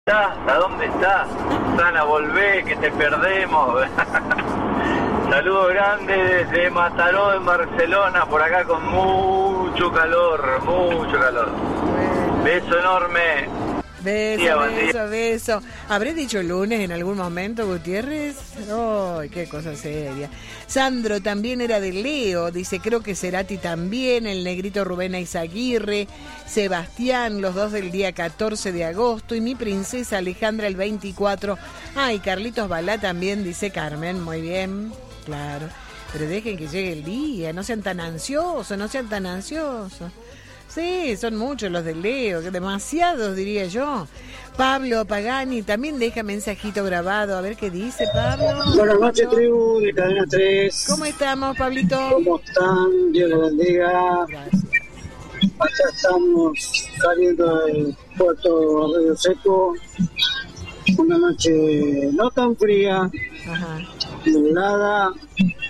estás? ¿A dónde estás? Sana, volvé, que te perdemos. Saludo grande desde Mataró, en Barcelona, por acá con mucho calor, mucho calor. Bueno. Beso enorme. Beso. ¿Habré dicho lunes en algún momento, Gutiérrez? ¡Ay, qué cosa seria! Sandro también era de Leo, dice, creo que Cerati también, el negrito Rubén Aizaguirre, Sebastián, los dos del día 14 de agosto, y mi princesa Alejandra el 24. Y Carlitos Balá también, dice Carmen, muy bien, claro. Pero dejen que llegue el día, no sean tan ansiosos. Sí, son muchos los de Leo, demasiados diría yo. Pablo Pagani también deja mensajito grabado, a ver qué dice Pablo. Buenas noches, tribu de Cadena 3. ¿Cómo estamos, Pablito? ¿Cómo están? Dios los bendiga. Gracias. Acá estamos saliendo del puerto Río Seco. Una noche no tan fría, nublada.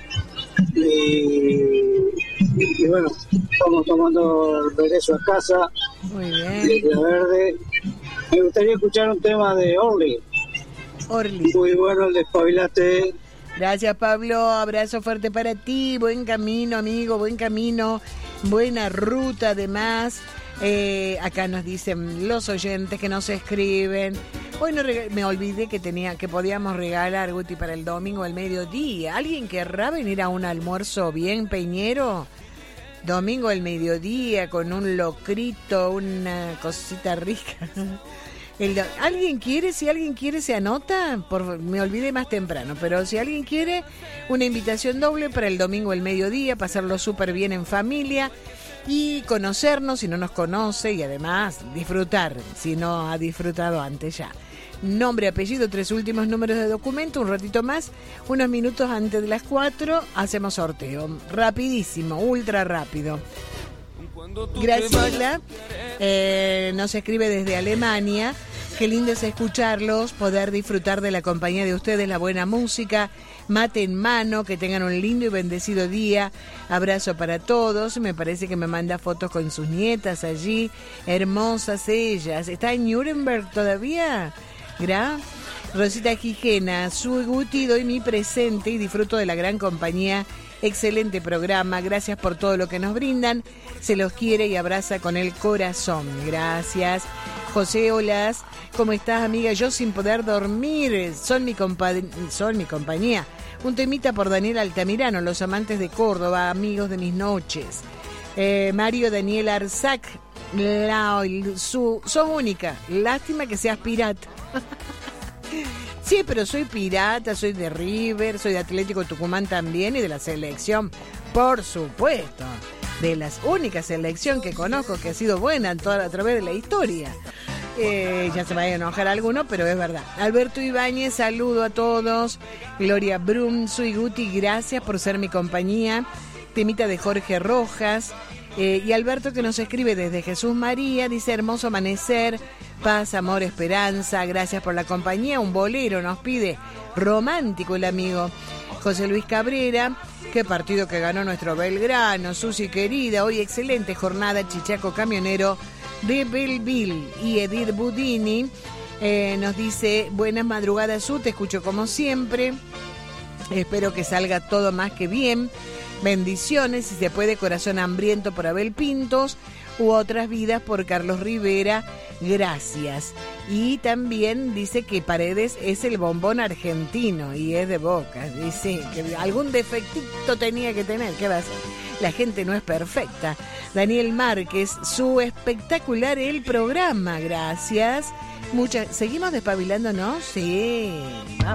Y bueno, estamos tomando el regreso a casa. Muy bien. Desde Verde. Me gustaría escuchar un tema de Orly. Muy bueno el Despabilate. Gracias, Pablo. Abrazo fuerte para ti. Buen camino, amigo. Buen camino. Buena ruta, además. Acá nos dicen los oyentes que nos escriben. Bueno, me olvidé que podíamos regalar, Guti, para el domingo al mediodía. ¿Alguien querrá venir a un almuerzo bien peñero? Domingo al mediodía con un locrito, una cosita rica. ¿Alguien quiere? Si alguien quiere, se anota. Me olvidé más temprano, pero si alguien quiere, una invitación doble para el domingo al mediodía, pasarlo súper bien en familia y conocernos si no nos conoce y además disfrutar si no ha disfrutado antes ya. Nombre, apellido, 3 últimos números de documento, un ratito más, unos minutos antes de las 4, hacemos sorteo. Rapidísimo, ultra rápido. Graciola nos escribe desde Alemania. Qué lindo es escucharlos, poder disfrutar de la compañía de ustedes, la buena música, mate en mano, que tengan un lindo y bendecido día. Abrazo para todos. Me parece que me manda fotos con sus nietas allí, hermosas ellas. ¿Está en Nuremberg todavía? Rosita Gijena, su Guti, doy mi presente y disfruto de la gran compañía. Excelente programa, gracias por todo lo que nos brindan. Se los quiere y abraza con el corazón. Gracias. José Olas, ¿cómo estás, amiga? Yo sin poder dormir, son mi compañía. Un temita por Daniel Altamirano, Los Amantes de Córdoba, amigos de mis noches. Mario Daniel Arzac, sos única, lástima que seas pirata. Sí, pero soy pirata, soy de River, soy de Atlético Tucumán también y de la selección, por supuesto, de la única selección que conozco que ha sido buena a través de la historia. Ya se va a enojar alguno, pero es verdad. Alberto Ibáñez, saludo a todos. Gloria Brum, soy Guti, gracias por ser mi compañía. Temita de Jorge Rojas. Y Alberto, que nos escribe desde Jesús María, dice: hermoso amanecer, paz, amor, esperanza, gracias por la compañía. Un bolero nos pide, romántico el amigo. José Luis Cabrera, qué partido que ganó nuestro Belgrano, Susi querida, hoy excelente jornada, Chichaco Camionero de Belleville. Y Edith Budini nos dice: buenas madrugadas, Su, te escucho como siempre, espero que salga todo más que bien. Bendiciones, si se puede, Corazón Hambriento por Abel Pintos u Otras Vidas por Carlos Rivera, gracias. Y también dice que Paredes es el bombón argentino y es de Boca, dice que algún defectito tenía que tener, ¿qué va a ser? La gente no es perfecta. Daniel Márquez, su espectacular el programa, gracias. ¿Seguimos despabilando, no? Sí.